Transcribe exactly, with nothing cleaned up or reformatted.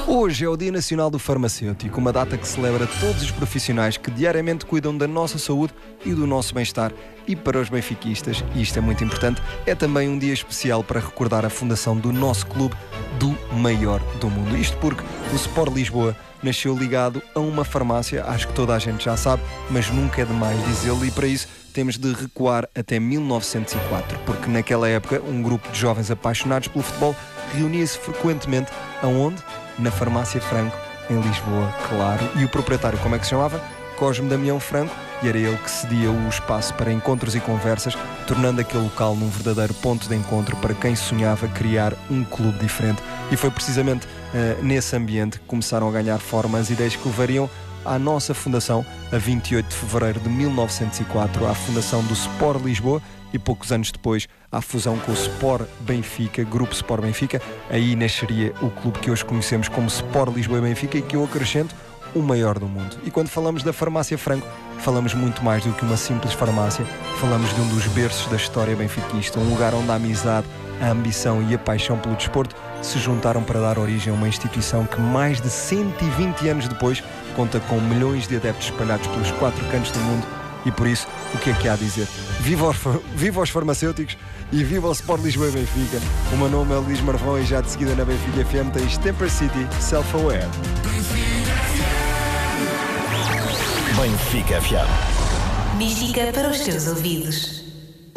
Hoje é o Dia Nacional do Farmacêutico, uma data que celebra todos os profissionais que diariamente cuidam da nossa saúde e do nosso bem-estar. E para os benfiquistas, e isto é muito importante, é também um dia especial para recordar a fundação do nosso clube, do maior do mundo. Isto porque o Sport Lisboa nasceu ligado a uma farmácia, acho que toda a gente já sabe, mas nunca é demais dizê-lo, e para isso temos de recuar até mil novecentos e quatro, porque naquela época um grupo de jovens apaixonados pelo futebol reunia-se frequentemente aonde? Na Farmácia Franco, em Lisboa, claro. E o proprietário, como é que se chamava? Cosme Damião Franco, e era ele que cedia o espaço para encontros e conversas, tornando aquele local num verdadeiro ponto de encontro para quem sonhava criar um clube diferente. E foi precisamente uh, nesse ambiente que começaram a ganhar forma as ideias que levariam à nossa fundação, a vinte e oito de fevereiro de mil novecentos e quatro, à fundação do Sport Lisboa, e poucos anos depois à fusão com o Sport Benfica, Grupo Sport Benfica. Aí nasceria o clube que hoje conhecemos como Sport Lisboa e Benfica, e que eu acrescento, o maior do mundo. E quando falamos da Farmácia Franco, falamos muito mais do que uma simples farmácia. Falamos de um dos berços da história benfiquista, um lugar onde a amizade, a ambição e a paixão pelo desporto se juntaram para dar origem a uma instituição que mais de cento e vinte anos depois conta com milhões de adeptos espalhados pelos quatro cantos do mundo. E por isso, o que é que há a dizer? Viva os, viva os farmacêuticos e viva o Sport Lisboa e Benfica. O meu nome é Luís Marvão e já de seguida na Benfica F M tens Temper City Self-Aware. Benfica F M. Música para os teus ouvidos.